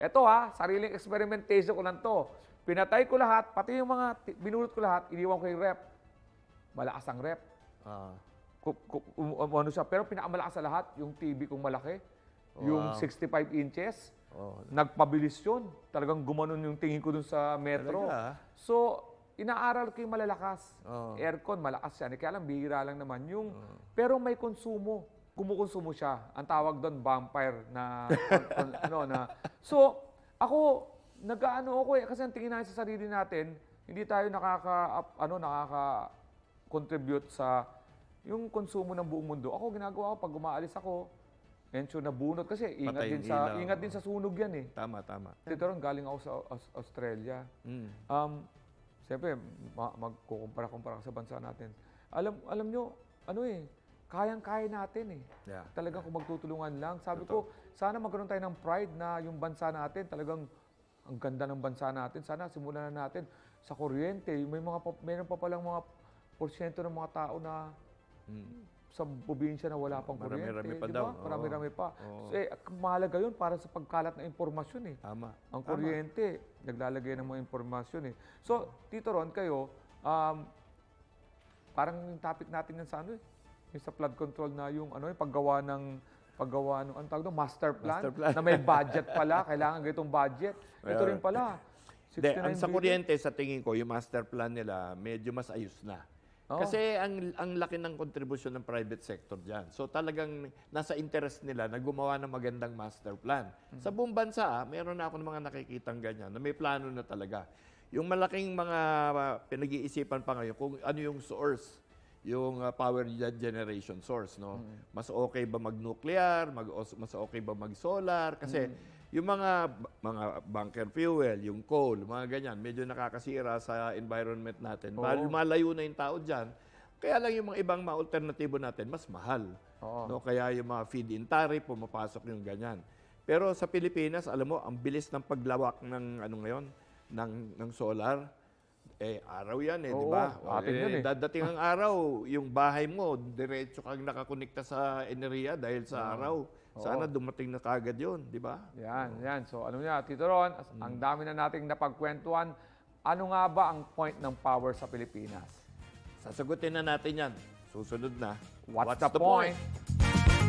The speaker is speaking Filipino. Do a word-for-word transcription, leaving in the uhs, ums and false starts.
Eto ha, sariling experimentation ko lang to. Pinatay ko lahat, pati yung mga ti- binulot ko lahat, iniwan ko yung rep. Malakas ang rep. Ah. Ku- ku- um, um, ano siya, pero pinakamalakas sa lahat, yung T V kong malaki. Yung Wow. sixty-five inches. Oh. Nagpabilis yun. Talagang gumanon yung tingin ko dun sa metro. Talaga, ah? So, inaaral ko yung malalakas. Oo. Aircon, malakas yan. Eh, Kaya lang, bihira lang naman yung... Pero may konsumo. Kumukonsumo siya. Ang tawag doon, vampire na... kon- ano, na so, ako, nag-ano ako eh. Kasi ang tingin natin sa sarili natin, hindi tayo nakaka... ano, nakaka-contribute sa yung konsumo ng buong mundo. Ako, ginagawa ko, pag umaalis ako, ensure na bunot. Kasi ingat Patay din yung sa ilaw. ingat din sa sunog yan eh. Tama, tama. Dito ron, galing ako sa Aus- Australia. Mm. Um, Siyempre, ma- magkukumpara-kumpara ka sa bansa natin. Alam alam nyo, ano eh, kayang-kaya natin eh. Yeah. Talagang kung magtutulungan lang. Sabi ko, sana magkaroon tayo ng pride na yung bansa natin, talagang ang ganda ng bansa natin. Sana simulan na natin sa kuryente. May mga, pa- meron pa palang mga porsyento ng mga tao na Mm. sa probinsya na wala pang Marami-rami kuryente. pa di daw. ba? Marami-rami pa. Oo. So, eh, mahalaga yun para sa pagkalat ng impormasyon eh. Tama. Ang kuryente, naglalagay ng mga impormasyon eh. So, Tito Ron, kayo, um, parang yung topic natin yan sa ano eh, yung sa flood control na yung ano, yung paggawa ng paggawa ng ano tawag doon, master plan, Master plan. na may budget pala, kailangan ganitong budget. Ito Well, rin pala. Hindi, ang sa billion. kuryente, sa tingin ko, yung master plan nila, medyo mas ayos na. Oo. Kasi ang ang laki ng kontribusyon ng private sector diyan. So talagang nasa interest nila na gumawa ng magandang master plan. Sa buong bansa, ah, meron na ako ng mga nakikitang ganyan na may plano na talaga. Yung malaking mga uh, pinag-iisipan pa ngayon kung ano yung source, yung uh, power generation source, no? Mas okay ba mag-nuclear, mag mas okay ba mag-solar kasi yung mga mga bunker fuel, yung coal, mga ganyan, medyo nakakasira sa environment natin. Oo. Mahal, malayo na yung tao dyan. Kaya lang yung mga ibang mga alternatibo natin, mas mahal. Oo. No? Kaya yung mga feed-in tariff, pumapasok yung ganyan. Pero sa Pilipinas, alam mo, ang bilis ng paglawak ng ano ngayon, ng, ng solar. Eh, araw yan eh, di Oo, ba? atin yun eh. Dadating ang araw, yung bahay mo, diretso kang nakakonekta sa enerhiya dahil sa araw. Sana dumating na kagad yun, di ba? Yan, yan. So ano niya, Tito Ron, as- Mm. ang dami na nating napagkwentuhan. Ano nga ba ang point ng power sa Pilipinas? Sasagutin na natin yan. Susunod na. What's, the, point?